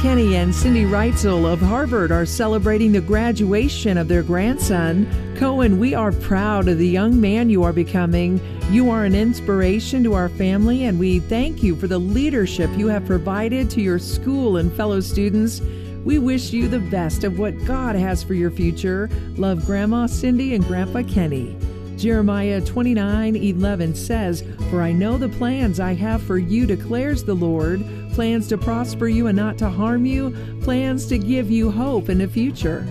Kenny and Cindy Reitzel of Harvard are celebrating the graduation of their grandson. Cohen, we are proud of the young man you are becoming. You are an inspiration to our family, and we thank you for the leadership you have provided to your school and fellow students. We wish you the best of what God has for your future. Love, Grandma Cindy and Grandpa Kenny. Jeremiah 29:11 says, "For I know the plans I have for you, declares the Lord, plans to prosper you and not to harm you, plans to give you hope in the future."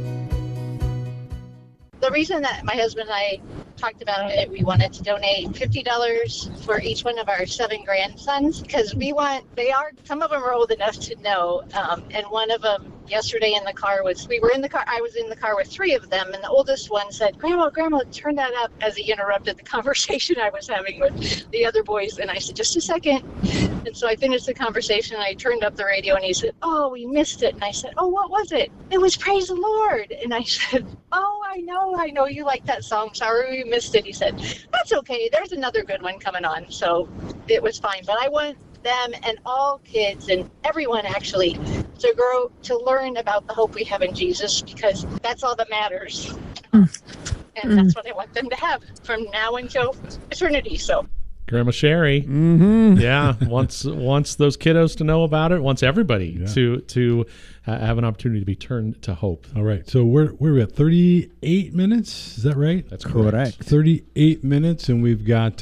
The reason that my husband and I talked about it, we wanted to donate $50 for each one of our 7 grandsons, because some of them are old enough to know, and one of them yesterday in the car I was in the car with 3 of them, and the oldest one said, Grandma, turn that up," as he interrupted the conversation I was having with the other boys, and I said, "Just a second." And so I finished the conversation, and I turned up the radio, and he said, "Oh, we missed it." And I said, "Oh, what was it?" "It was Praise the Lord." And I said, "Oh, I know you like that song. Sorry we missed it." He said, "That's okay. There's another good one coming on." So it was fine. But I want them and all kids and everyone actually to grow to learn about the hope we have in Jesus, because that's all that matters. And that's what I want them to have from now until eternity. So Grandma Sherry, yeah, wants those kiddos to know about it, wants everybody to have an opportunity to be turned to hope. All right, so we're at 38 minutes. Is that right? That's correct. 38 minutes, and we've got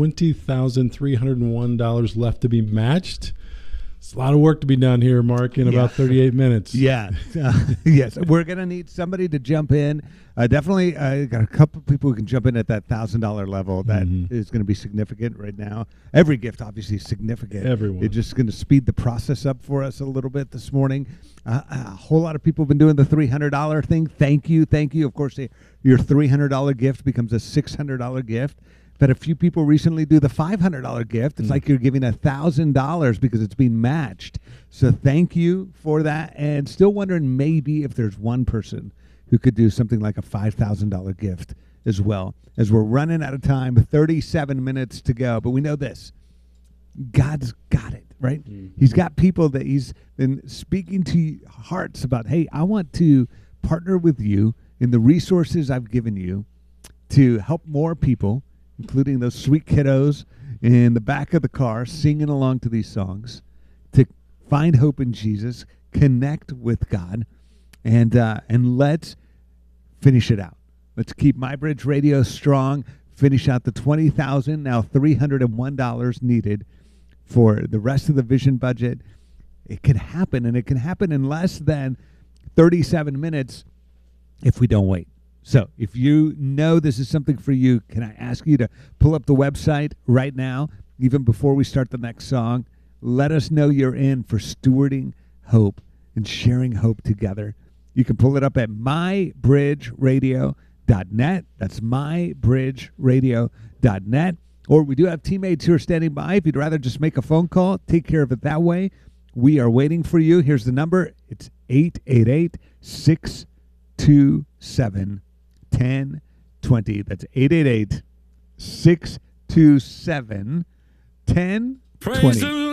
$20,301 left to be matched. It's a lot of work to be done here, Mark, in about 38 minutes. Yeah. Yes. We're going to need somebody to jump in. Definitely got a couple people who can jump in at that $1,000 level. That is going to be significant right now. Every gift, obviously, is significant. Everyone. It's just going to speed the process up for us a little bit this morning. A whole lot of people have been doing the $300 thing. Thank you. Of course, your $300 gift becomes a $600 gift. But a few people recently do the $500 gift. It's like you're giving $1,000 because it's being matched. So thank you for that. And still wondering maybe if there's one person who could do something like a $5,000 gift as well. As we're running out of time, 37 minutes to go. But we know this. God's got it, right? He's got people that he's been speaking to hearts about, hey, I want to partner with you in the resources I've given you to help more people, including those sweet kiddos in the back of the car singing along to these songs, to find hope in Jesus, connect with God, and let's finish it out. Let's keep MyBridge Radio strong, finish out the $20,000, now $301 needed for the rest of the vision budget. It can happen, and it can happen in less than 37 minutes if we don't wait. So if you know this is something for you, can I ask you to pull up the website right now, even before we start the next song? Let us know you're in for stewarding hope and sharing hope together. You can pull it up at mybridgeradio.net. That's mybridgeradio.net. Or we do have teammates who are standing by. If you'd rather just make a phone call, take care of it that way. We are waiting for you. Here's the number. It's 888-627-1020. That's 888-627-1020.